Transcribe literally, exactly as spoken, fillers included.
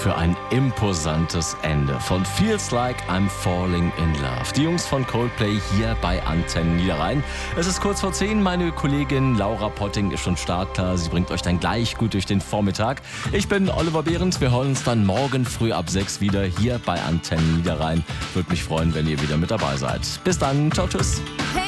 für ein imposantes Ende von Feels Like I'm Falling in Love. Die Jungs von Coldplay hier bei Antenne Niederrhein. Es ist kurz vor zehn, meine Kollegin Laura Potting ist schon startklar. Sie bringt euch dann gleich gut durch den Vormittag. Ich bin Oliver Behrens, wir hören uns dann morgen früh ab sechs wieder hier bei Antenne Niederrhein. Würde mich freuen, wenn ihr wieder mit dabei seid. Bis dann, ciao, tschüss. Hey.